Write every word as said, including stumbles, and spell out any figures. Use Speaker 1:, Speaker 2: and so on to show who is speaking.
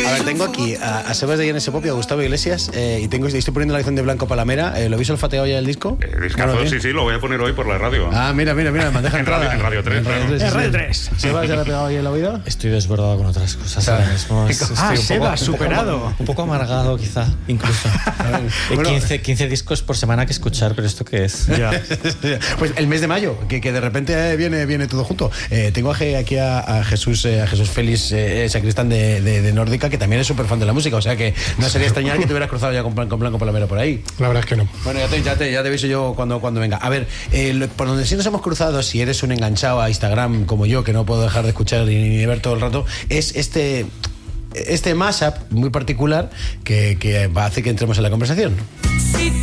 Speaker 1: A ver, tengo aquí a, a Sebas de I N S Pop y a Gustavo Iglesias eh, y tengo, estoy poniendo la canción de Blanco Palamera. Eh, ¿Lo habéis olfateado ya el disco?
Speaker 2: Eh, discazo,
Speaker 1: Bueno,
Speaker 2: sí, sí, lo voy a poner hoy por la radio.
Speaker 1: Ah, mira, mira, mira, me deja
Speaker 2: En
Speaker 1: entrada.
Speaker 2: radio- en Radio tres,
Speaker 1: En
Speaker 2: claro.
Speaker 1: tres,
Speaker 3: En
Speaker 1: sí,
Speaker 3: Radio
Speaker 1: sí.
Speaker 3: tres.
Speaker 1: ¿Sebas ya le ha pegado ahí el oído?
Speaker 4: Estoy desbordado con otras cosas ahora mismo. Es- estoy
Speaker 3: Ah,
Speaker 4: un
Speaker 3: Seba,
Speaker 4: poco-
Speaker 3: superado.
Speaker 4: Un poco amargado, quizá, incluso. Eh,
Speaker 1: Bueno.
Speaker 4: quince, quince discos por semana que escuchar, pero ¿esto qué es?
Speaker 3: Ya.
Speaker 1: Pues el mes de mayo, que, que de repente eh, viene, viene todo junto. Eh, tengo aquí a, a Jesús eh, a Jesús Félix, eh, sacristán de, de, de Nórdica, que también es súper fan de la música, o sea que no sería extrañar que te hubieras cruzado ya con, Plan- con Blanco Palamera por ahí.
Speaker 5: La verdad es que no.
Speaker 1: Bueno, ya te, ya te, ya te aviso yo cuando, cuando venga. A ver, eh, lo- por donde sí nos hemos cruzado, si eres un enganchado a Instagram como yo, que no puedo dejar de escuchar ni, ni de ver todo el rato, es este, este mashup muy particular que, que va a hacer que entremos en la conversación.